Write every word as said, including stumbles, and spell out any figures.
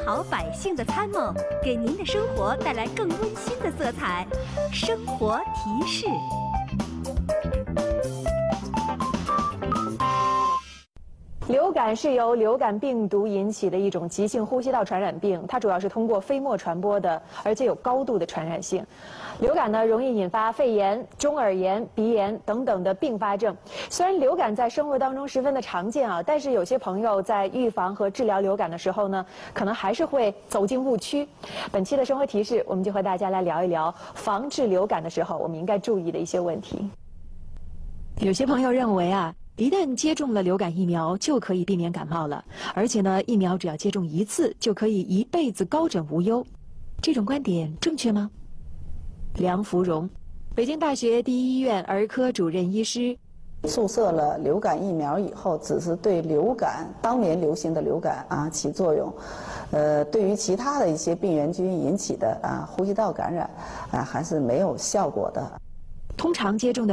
好百姓的参谋，给您的生活带来更温馨的色彩。生活提示。 流感是由流感病毒引起的一种急性呼吸道传染病，它主要是通过飞沫传播的，而且有高度的传染性。流感呢，容易引发肺炎、中耳炎、鼻炎等等的并发症。虽然流感在生活当中十分的常见啊，但是有些朋友在预防和治疗流感的时候呢，可能还是会走进误区。本期的生活提示，我们就和大家来聊一聊防治流感的时候我们应该注意的一些问题。有些朋友认为啊，一旦接种了流感疫苗，就可以避免感冒了，而且呢，疫苗只要接种一次，就可以一辈子高枕无忧。这种观点正确吗？梁芙蓉，北京大学第一医院儿科主任医师。 注射了流感疫苗以后，只是对流感当年流行的流感啊起作用，呃，对于其他的一些病原菌引起的啊呼吸道感染啊还是没有效果的。 通常接种的